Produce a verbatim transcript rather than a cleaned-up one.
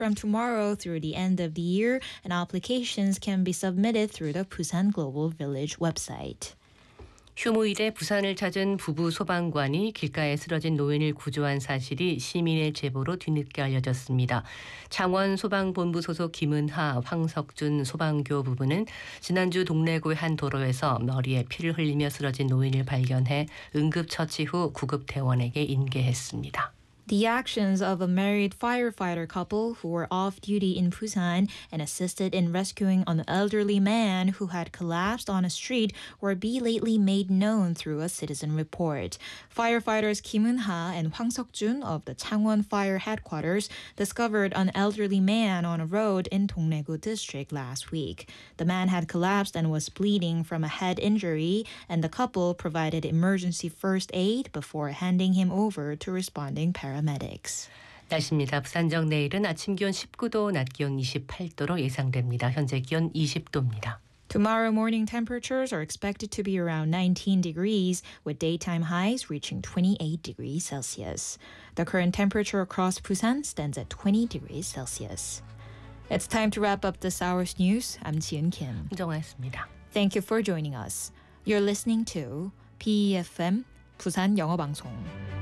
from tomorrow through the end of the year, and applications can be submitted through the Busan Global Village website. 휴무일에 부산을 찾은 부부 소방관이 길가에 쓰러진 노인을 구조한 사실이 시민의 제보로 뒤늦게 알려졌습니다. 창원 소방본부 소속 김은하, 황석준 소방교 부부는 지난주 동래구의 한 도로에서 머리에 피를 흘리며 쓰러진 노인을 발견해 응급처치 후 구급대원에게 인계했습니다. The actions of a married firefighter couple who were off duty in Busan and assisted in rescuing an elderly man who had collapsed on a street were belatedly made known through a citizen report. Firefighters Kim Eun-ha and Hwang Seok-jun of the Changwon Fire Headquarters discovered an elderly man on a road in Dongnaegu district last week. The man had collapsed and was bleeding from a head injury, and the couple provided emergency first aid before handing him over to responding paramedics. 날씨입니다. 부산적 내일은 아침 기온 십구 도, 낮 기온 이십팔 도로 예상됩니다. 현재 기온 이십 도입니다. Tomorrow morning temperatures are expected to be around nineteen degrees, with daytime highs reaching twenty-eight degrees Celsius. The current temperature across Busan stands at twenty degrees Celsius. It's time to wrap up this hour's news. I'm Jian Kim. 정화였습니다. Thank you for joining us. You're listening to B E F M 부산 영어 방송.